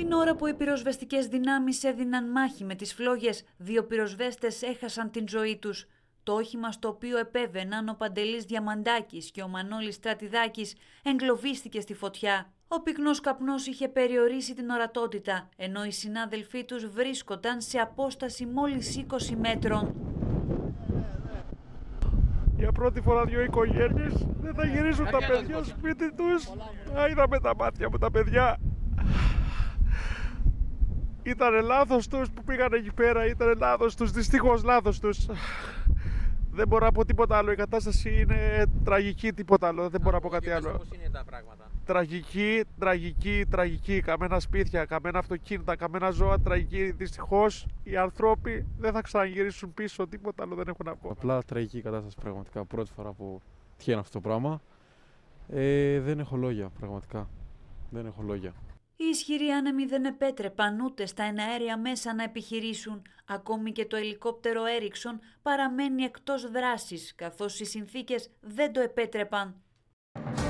Την ώρα που οι πυροσβεστικές δυνάμεις έδιναν μάχη με τις φλόγες, 2 πυροσβέστες έχασαν την ζωή τους. Το όχημα στο οποίο επέβαιναν ο Παντελής Διαμαντάκης και ο Μανώλης Στρατιδάκης εγκλωβίστηκε στη φωτιά. Ο πυκνός καπνός είχε περιορίσει την ορατότητα, ενώ οι συνάδελφοί τους βρίσκονταν σε απόσταση μόλις 20 μέτρων. Για πρώτη φορά 2 οικογένειες δεν θα γυρίσουν τα παιδιά σπίτι τους. Είδαμε τα μάτια μου τα παιδιά. Ήτανε λάθος τους που πήγαν εκεί πέρα, ήτανε λάθος τους, δυστυχώς λάθος τους. Δεν μπορώ να πω τίποτα άλλο, η κατάσταση είναι τραγική, τίποτα άλλο, δεν μπορώ να πω κάτι άλλο. Πώς είναι τα πράγματα? Τραγική, καμένα σπίτια, καμένα αυτοκίνητα, καμένα ζώα, τραγική. Δυστυχώς οι άνθρωποι δεν θα ξαναγυρίσουν πίσω, τίποτα άλλο δεν έχω να πω. Απλά τραγική κατάσταση πραγματικά, πρώτη φορά που τυχαίνει αυτό το πράγμα. Δεν έχω λόγια, πραγματικά, δεν έχω λόγια. Οι ισχυροί άνεμοι δεν επέτρεπαν ούτε στα εναέρια μέσα να επιχειρήσουν. Ακόμη και το ελικόπτερο Έριξον παραμένει εκτός δράσης, καθώς οι συνθήκες δεν το επέτρεπαν.